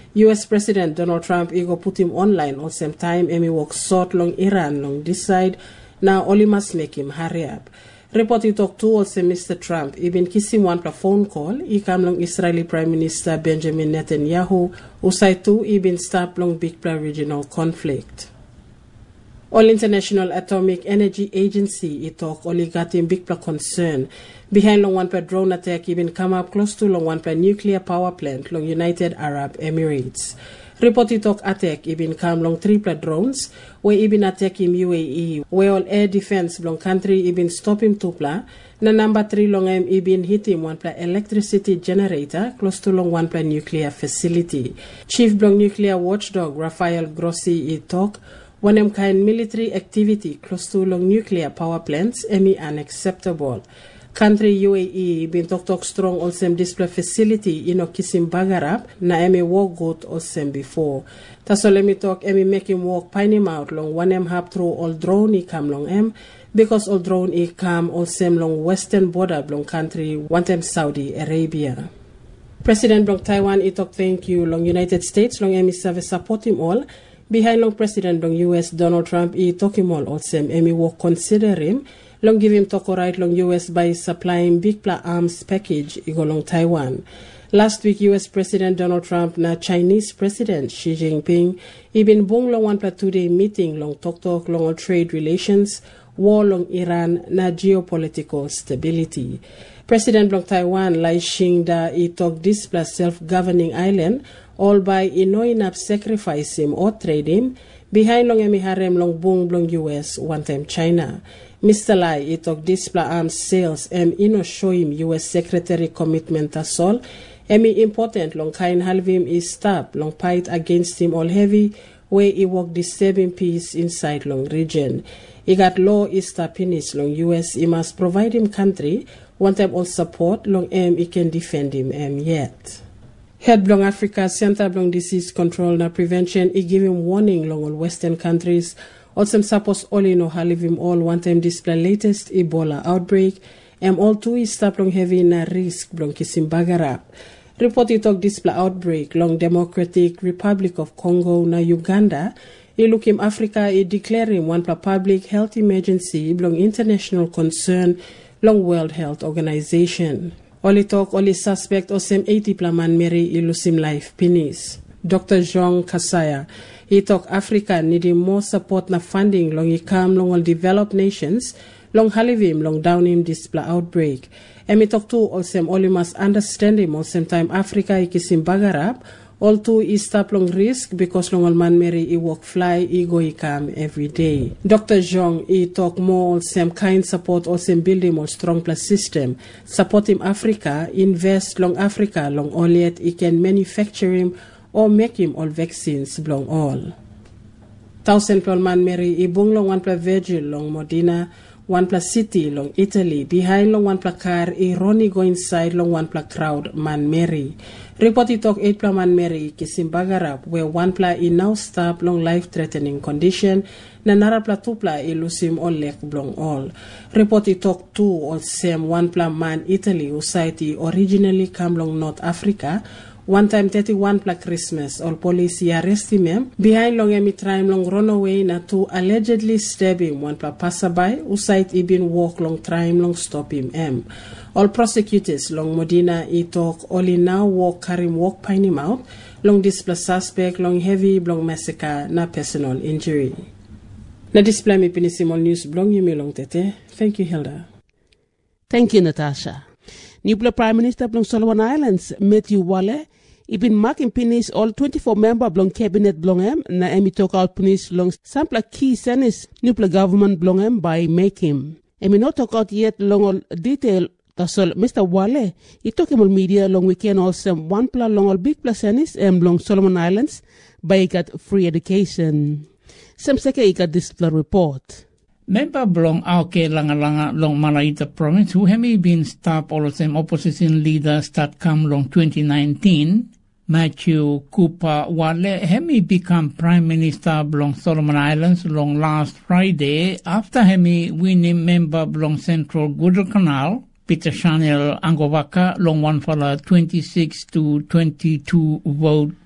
US President Donald Trump ego put him online on same time emi walk short long Iran long decide now only must make him hurry up. Report he talk to also Mr. Trump even kissing one per phone call he come long Israeli Prime Minister Benjamin Netanyahu who say too even start long big regional conflict. All International Atomic Energy Agency it talk only got him big concern behind long one per drone attack even come up close to long one per nuclear power plant long United Arab Emirates. Report it talk attack even come long triple drones where even attack him UAE where all air defense long country even stop him tupla na number 3 long even hit him one per electricity generator close to long one per nuclear facility. Chief long nuclear watchdog Rafael Grossi it talk one kind military activity close to long nuclear power plants emi unacceptable. Country UAE been talk strong on some display facility in Kisim Bagarab na emi walk good or some before. Taso let me talk emi make him walk pine him out long one hap through all drone he come long because all drone he come all same long western border long country one time Saudi Arabia. President long Taiwan he talk thank you long United States long emi service support him all. Behind long President long US Donald Trump he talk him all same emi walk consider him long give him talk right long US by supplying big arms package go long Taiwan. Last week US President Donald Trump na Chinese President Xi Jinping he been bong long one 2-day meeting long talk long trade relations war long Iran na geopolitical stability. President long Taiwan Lai Ching-da he talk this plus self-governing island all by enough sacrifice him or trade him behind long emi harem long bong long US one time China. Mr. Lai he talk display arms sales show him US Secretary commitment as all emi important long kind halve him is stop long fight against him all heavy where he work disturbing peace inside long region. He got law is stoppinis long US he must provide him country one time all support long he can defend him yet. Head Blong Africa Center Blong Disease Control na Prevention he give him warning long all Western countries. Also suppose only no have him all one time display latest Ebola outbreak all two is stop long heavy na risk blong kisim bagarap. Report it talk display outbreak long Democratic Republic of Congo na Uganda. He look him Africa he declare him one public health emergency blong international concern long World Health Organization. Only talk, only suspect or same 80 plaman Mary Ilusim life pinis. Dr. Jean Kasaya, he talk Africa needing more support na funding long he come long all developed nations, long halivim long down him display outbreak. And he talk to all same only must understand him all same time Africa he kisim bagarap, all two is stop long risk because long all man Mary he walk fly he go he come every day. Dr. Jean he talk more all same kind support all same build him all strong plus system. Support him Africa, invest long Africa long all yet he can manufacture him or make him all vaccines belong all. 1,000 man Mary he bung long one plus Virgil long Modena, one plus City long Italy, behind long one plus car he Ronnie go inside long one plus crowd man Mary. Report it talk 8 man Mary kisim bagarap where one pla he now stop long life threatening condition na nara pla 2 pla he lusim all lek blong all. Report it talk 2 all same one pla man Italy who society originally come long North Africa. One time 31 pla Christmas all police arrest him behind long emi time long run away na 2 allegedly stab him one pla passerby who site he been walk long time long stop him all prosecutors long Modena he talk only now walk carry him walk pine him out long display suspect long heavy long massacre na personal injury. Na display me pinisimol news blong yumi long tete. Thank you Hilda. Thank you Natasha. Nuclear Prime Minister blong Solomon Islands Matthew Wale ibin making pinis all 24 member blong cabinet blong na emi talk out pinis long sample key senis nuclear government blong by make him. Emi not talk out yet long all detail. Tasol Mr. Wale, he talk him all media long weekend also one pla long all big plus senis long Solomon Islands by got free education. Some second he got this report. Member blong auke langa long Malaita province who have been stopped all of them opposition leader start come long 2019. Matthew Cooper Wale hemi become Prime Minister blong Solomon Islands long last Friday after hemi winning member blong Central Guadalcanal Peter Chanel Angovaka long one for 26 to 22 vote